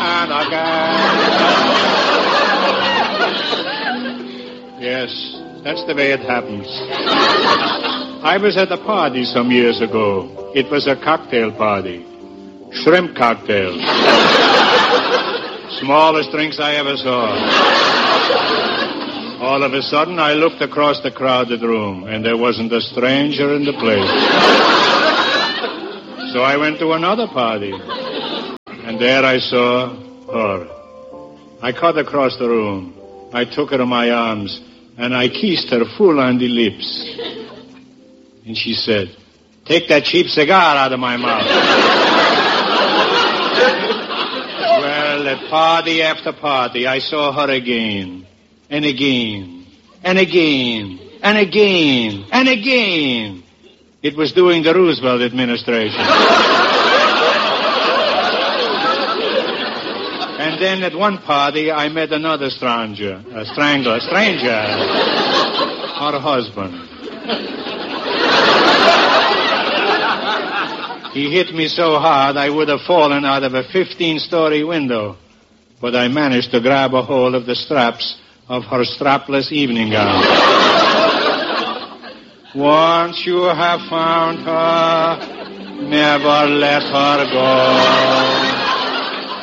and again. Yes, that's the way it happens. I was at a party some years ago. It was a cocktail party. Shrimp cocktails. Smallest drinks I ever saw. All of a sudden, I looked across the crowded room, and there wasn't a stranger in the place. So I went to another party, and there I saw her. I cut across the room. I took her in my arms, and I kissed her full on the lips. And she said, "Take that cheap cigar out of my mouth." Well, at party after party, I saw her again, and again, and again, and again, and again. It was during the Roosevelt administration. And then at one party, I met another stranger, her husband. He hit me so hard I would have fallen out of a 15-story window, but I managed to grab a hold of the straps of her strapless evening gown. Once you have found her, never let her go.